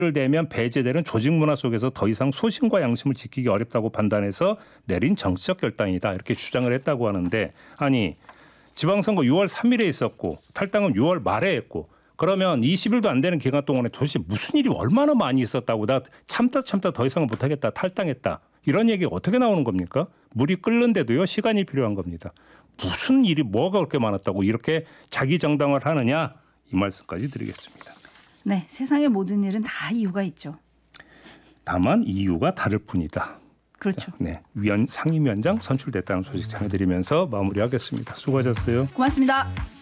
를 내면 배제되는 조직 문화 속에서 더 이상 소신과 양심을 지키기 어렵다고 판단해서 내린 정치적 결단이다 이렇게 주장을 했다고 하는데 아니 지방선거 6월 3일에 있었고 탈당은 6월 말에 했고 그러면 20일도 안 되는 기간 동안에 도대체 무슨 일이 얼마나 많이 있었다고 나 참다 더 이상은 못하겠다 탈당했다 이런 얘기가 어떻게 나오는 겁니까? 물이 끓는데도요 시간이 필요한 겁니다. 무슨 일이 뭐가 그렇게 많았다고 이렇게 자기 정당을 하느냐 이 말씀까지 드리겠습니다. 네, 세상의 모든 일은 다 이유가 있죠. 다만 이유가 다를 뿐이다. 그렇죠. 네, 상임위원장 선출됐다는 소식 전해드리면서 마무리하겠습니다. 수고하셨어요. 고맙습니다.